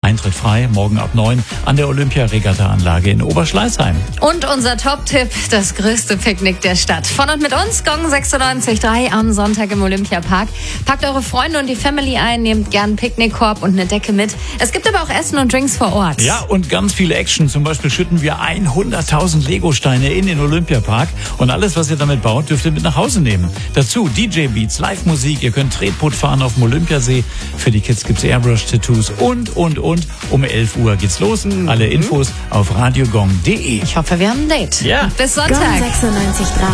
Eintritt frei, morgen ab 9 an der Olympia-Regatta-Anlage in Oberschleißheim. Und unser Top-Tipp, das größte Picknick der Stadt. Von und mit uns, Gong 96.3 am Sonntag im Olympiapark. Packt eure Freunde und die Family ein, nehmt gern einen Picknickkorb und eine Decke mit. Es gibt aber auch Essen und Drinks vor Ort. Ja, und ganz viele Action. Zum Beispiel schütten wir 100.000 Lego-Steine in den Olympiapark. Und alles, was ihr damit baut, dürft ihr mit nach Hause nehmen. Dazu DJ-Beats, Live-Musik, ihr könnt Tretboot fahren auf dem Olympiasee. Für die Kids gibt's Airbrush-Tattoos und. Um 11 Uhr geht's los. Alle Infos auf radiogong.de. Ich hoffe, wir haben ein Date. Ja. Bis Sonntag. Gong 96.3.